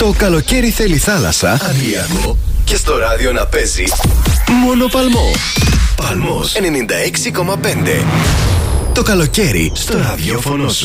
Το καλοκαίρι θέλει θάλασσα, Ανηλιακό, και στο ράδιο να παίζει μόνο Παλμό. Παλμός 96,5. Το καλοκαίρι στο ραδιόφωνο σου.